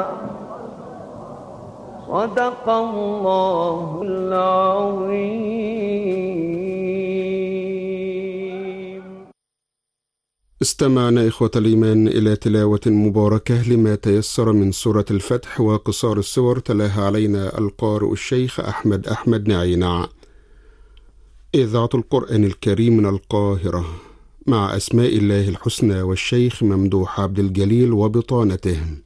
صدق الله العظيم. استمعنا إخوة الإيمان إلى تلاوة مباركة لما تيسر من سورة الفتح وقصار السور، تلاها علينا القارئ الشيخ أحمد نعينع. إذاعة القرآن الكريم من القاهرة، مع أسماء الله الحسنى والشيخ ممدوح عبد الجليل وبطانته.